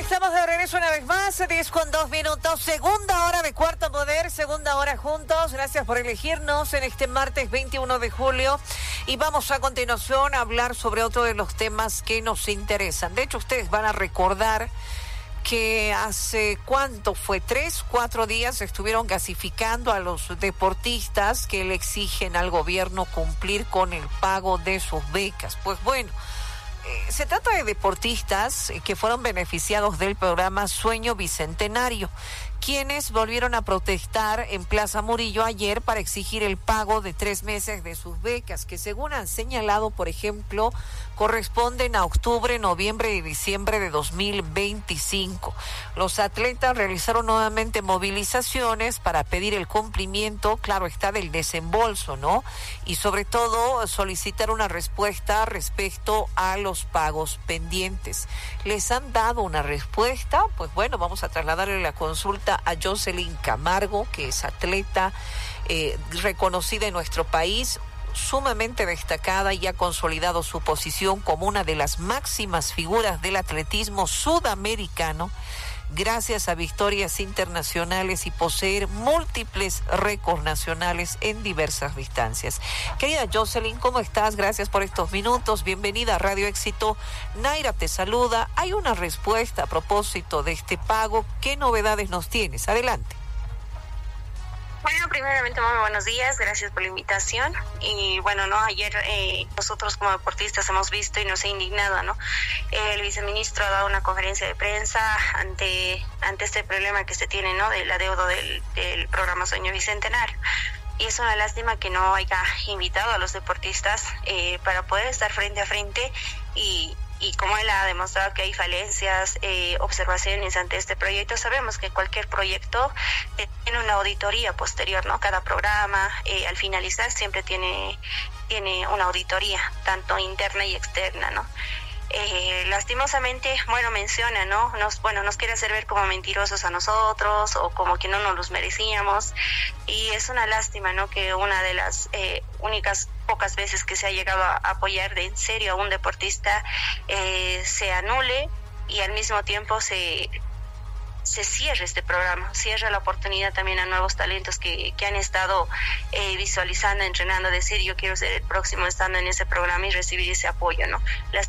Estamos de regreso una vez más, 10:02, segunda hora de Cuarto Poder, segunda hora juntos. Gracias por elegirnos en este martes 21 de julio y vamos a continuación a hablar sobre otro de los temas que nos interesan. De hecho, ustedes van a recordar que hace, ¿cuánto fue? 3, 4 días estuvieron gasificando a los deportistas que le exigen al gobierno cumplir con el pago de sus becas. Pues bueno, se trata de deportistas que fueron beneficiados del programa Sueño Bicentenario, quienes volvieron a protestar en Plaza Murillo ayer para exigir el pago de 3 meses de sus becas, que según han señalado, por ejemplo, corresponden a octubre, noviembre y diciembre de 2025. Los atletas realizaron nuevamente movilizaciones para pedir el cumplimiento, claro está, del desembolso, ¿no? Y sobre todo solicitar una respuesta respecto a los pagos pendientes. ¿Les han dado una respuesta? Pues bueno, vamos a trasladarle la consulta a Jocelyn Camargo, que es atleta reconocida en nuestro país, sumamente destacada y ha consolidado su posición como una de las máximas figuras del atletismo sudamericano gracias a victorias internacionales y poseer múltiples récords nacionales en diversas distancias. Querida Jocelyn, ¿cómo estás? Gracias por estos minutos. Bienvenida a Radio Éxito. Naira te saluda. Hay una respuesta a propósito de este pago. ¿Qué novedades nos tienes? Adelante. Bueno, primeramente muy buenos días, gracias por la invitación. Y bueno, no, ayer nosotros como deportistas hemos visto y nos ha indignado, ¿no? El viceministro ha dado una conferencia de prensa ante este problema que se tiene, ¿no? Del adeudo del programa Sueño Bicentenario. Y es una lástima que no haya invitado a los deportistas para poder estar frente a frente y como él ha demostrado que hay falencias, observaciones ante este proyecto, sabemos que cualquier proyecto tiene una auditoría posterior, ¿no? Cada programa, al finalizar, siempre tiene una auditoría, tanto interna y externa, ¿no? Lastimosamente, bueno, menciona, ¿no? Nos quiere hacer ver como mentirosos a nosotros o como que no nos los merecíamos, y es una lástima, ¿no? Que una de las únicas pocas veces que se ha llegado a apoyar de en serio a un deportista se anule y al mismo tiempo se cierre este programa, cierra la oportunidad también a nuevos talentos que han estado visualizando, entrenando, decir yo quiero ser el próximo estando en ese programa y recibir ese apoyo, ¿no?